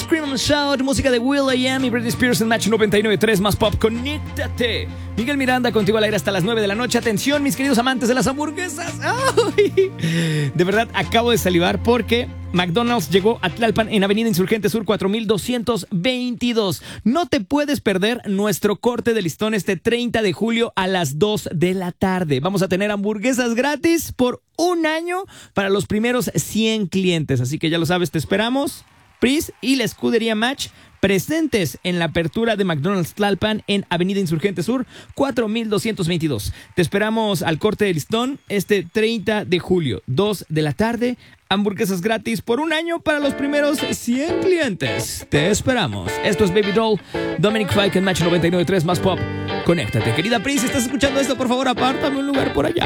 Scream and Shout, música de will.i.am y Britney Spears en Match 99.3 más pop. Conéctate. Miguel Miranda contigo al aire hasta las 9 de la noche. Atención, mis queridos amantes de las hamburguesas. ¡Ay! De verdad, acabo de salivar porque McDonald's llegó a Tlalpan en Avenida Insurgente Sur 4222. No te puedes perder nuestro corte de listón este 30 de julio a las 2 de la tarde. Vamos a tener hamburguesas gratis por un año para los primeros 100 clientes. Así que ya lo sabes, te esperamos. Pris y la escudería Match presentes en la apertura de McDonald's Tlalpan en Avenida Insurgente Sur 4222. Te esperamos al corte de listón este 30 de julio, 2 de la tarde. Hamburguesas gratis por un año para los primeros 100 clientes. Te esperamos. Esto es Baby Doll, Dominic Fike en Match 99.3 más pop. Conéctate. Querida Pris, si estás escuchando esto, por favor, apártame un lugar por allá.